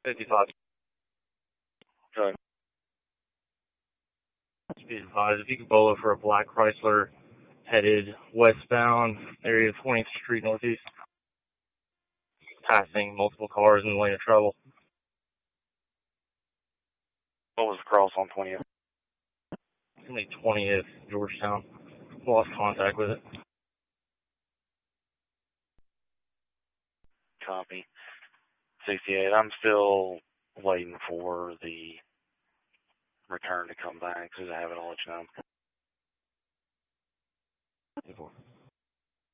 55. Go ahead. Be advised, if you could bolo for a black Chrysler headed westbound, area of 20th Street Northeast, passing multiple cars in the lane of travel. What was the cross on 20th? It's only 20th Georgetown. Lost contact with it. Copy. 68. I'm still waiting for the return to come back. As soon as I have it, I'll let you know.